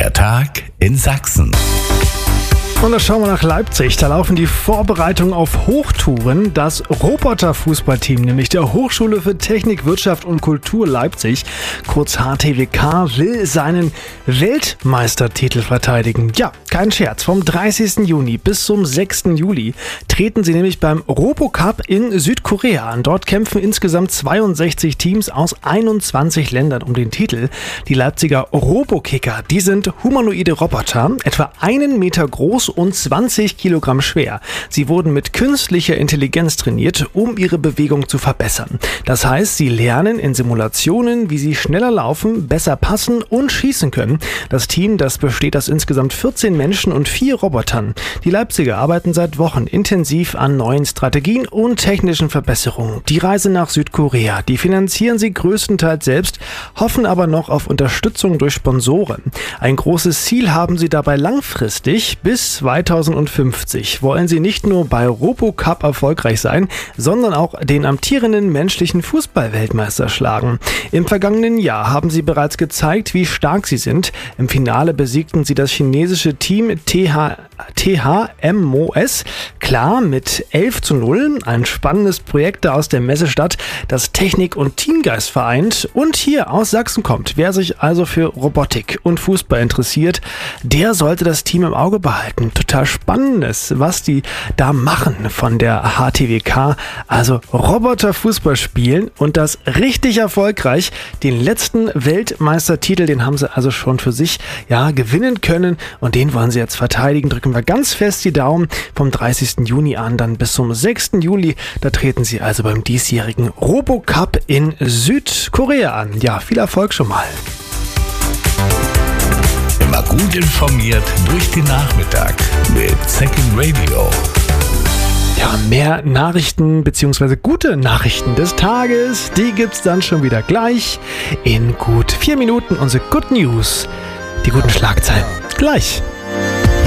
Der Tag in Sachsen. Und da schauen wir nach Leipzig. Da laufen die Vorbereitungen auf Hochtouren. Das Roboter-Fußballteam, nämlich der Hochschule für Technik, Wirtschaft und Kultur Leipzig, kurz HTWK, will seinen Weltmeistertitel verteidigen. Ja, kein Scherz. Vom 30. Juni bis zum 6. Juli treten sie nämlich beim RoboCup in Südkorea an. Dort kämpfen insgesamt 62 Teams aus 21 Ländern um den Titel. Die Leipziger Robokicker, die sind humanoide Roboter, etwa 1 Meter groß und 20 Kilogramm schwer. Sie wurden mit künstlicher Intelligenz trainiert, um ihre Bewegung zu verbessern. Das heißt, sie lernen in Simulationen, wie sie schneller laufen, besser passen und schießen können. Das Team, das besteht aus insgesamt 14 Menschen und 4 Robotern. Die Leipziger arbeiten seit Wochen intensiv an neuen Strategien und technischen Verbesserungen. Die Reise nach Südkorea, die finanzieren sie größtenteils selbst, hoffen aber noch auf Unterstützung durch Sponsoren. Ein großes Ziel haben sie dabei langfristig. Bis 2050 wollen sie nicht nur bei RoboCup erfolgreich sein, sondern auch den amtierenden menschlichen Fußball-Weltmeister schlagen. Im vergangenen Jahr haben sie bereits gezeigt, wie stark sie sind. Im Finale besiegten sie das chinesische Team THMOS, klar mit 11:0. Ein spannendes Projekt aus der Messestadt, das Technik und Teamgeist vereint und hier aus Sachsen kommt. Wer sich also für Robotik und Fußball interessiert, der sollte das Team im Auge behalten. Total Spannendes, was die da machen von der HTWK. Also Roboter-Fußball spielen und das richtig erfolgreich. Den letzten Weltmeistertitel, den haben sie also schon für sich gewinnen können und den wollen sie jetzt verteidigen. Drücken wir ganz fest die Daumen vom 30. Juni an, dann bis zum 6. Juli. Da treten sie also beim diesjährigen RoboCup in Südkorea an. Ja, viel Erfolg schon mal. Immer gut informiert durch den Nachmittag mit Second Radio. Ja, mehr Nachrichten bzw. gute Nachrichten des Tages, die gibt's dann schon wieder gleich in gut 4 Minuten. Unsere Good News, die guten Schlagzeilen gleich.